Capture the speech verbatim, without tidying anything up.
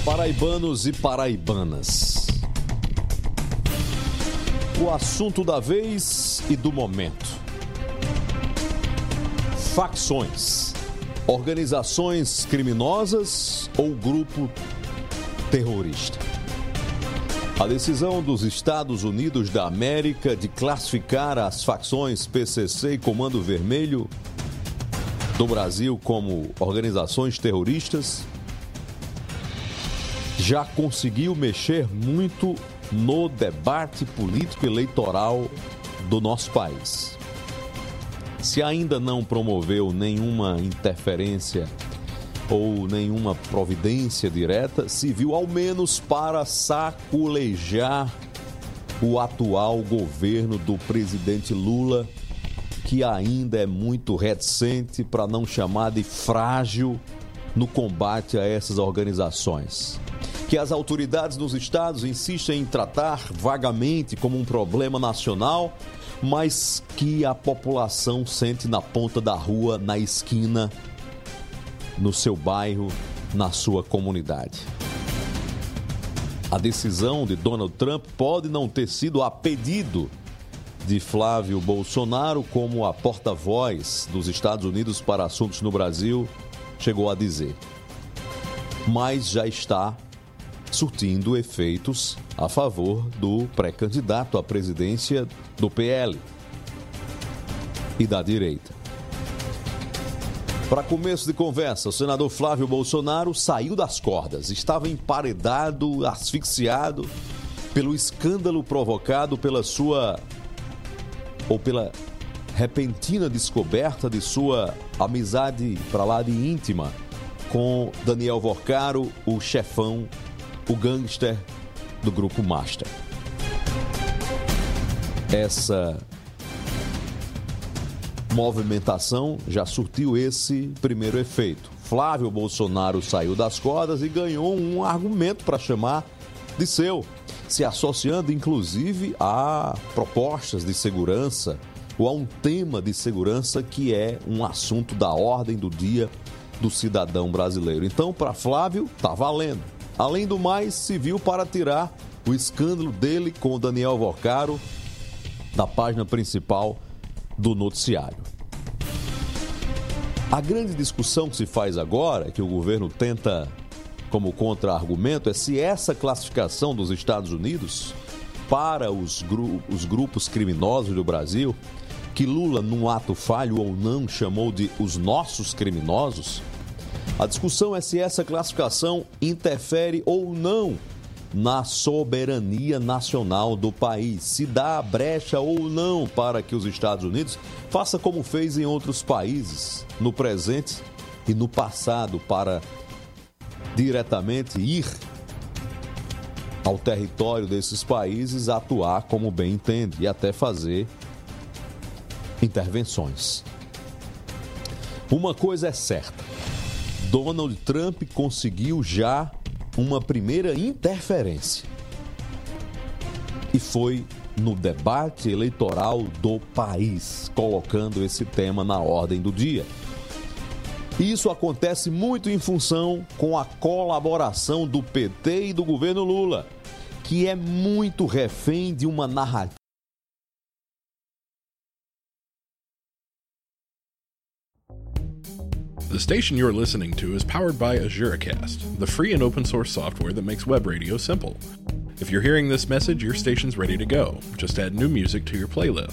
Paraibanos e paraibanas. O assunto da vez e do momento. Facções, organizações criminosas ou grupo terrorista. A decisão dos Estados Unidos da América de classificar as facções P C C e Comando Vermelho do Brasil como organizações terroristas já conseguiu mexer muito no debate político eleitoral do nosso país. Se ainda não promoveu nenhuma interferência ou nenhuma providência direta, se viu ao menos para saculejar o atual governo do presidente Lula, que ainda é muito reticente, para não chamar de frágil, no combate a essas organizações, que as autoridades nos estados insistem em tratar vagamente como um problema nacional, mas que a população sente na ponta da rua, na esquina, no seu bairro, na sua comunidade. A decisão de Donald Trump pode não ter sido a pedido de Flávio Bolsonaro, como a porta-voz dos Estados Unidos para assuntos no Brasil chegou a dizer, mas já está surtindo efeitos a favor do pré-candidato à presidência do P L e da direita. Para começo de conversa, o senador Flávio Bolsonaro saiu das cordas, estava emparedado, asfixiado pelo escândalo provocado pela sua, ou pela repentina descoberta de sua amizade para lá de íntima com Daniel Vorcaro, o chefão, o gangster do Grupo Master. Essa movimentação já surtiu esse primeiro efeito. Flávio Bolsonaro saiu das cordas e ganhou um argumento para chamar de seu, se associando inclusive a propostas de segurança ou a um tema de segurança que é um assunto da ordem do dia do cidadão brasileiro. Então, para Flávio, tá valendo. Além do mais, se viu para tirar o escândalo dele com o Daniel Vorcaro da página principal do noticiário. A grande discussão que se faz agora, que o governo tenta como contra-argumento, é se essa classificação dos Estados Unidos para os, gru- os grupos criminosos do Brasil, que Lula, num ato falho ou não, chamou de os nossos criminosos, a discussão é se essa classificação interfere ou não na soberania nacional do país, se dá brecha ou não para que os Estados Unidos faça como fez em outros países, no presente e no passado, para diretamente ir ao território desses países, atuar como bem entende e até fazer intervenções. Uma coisa é certa, Donald Trump conseguiu já uma primeira interferência. E foi no debate eleitoral do país, colocando esse tema na ordem do dia. Isso acontece muito em função com a colaboração do P T e do governo Lula, que é muito refém de uma narrativa. The station you're listening to is powered by AzureCast, the free and open source software that makes web radio simple. If you're hearing this message, your station's ready to go. Just add new music to your playlist.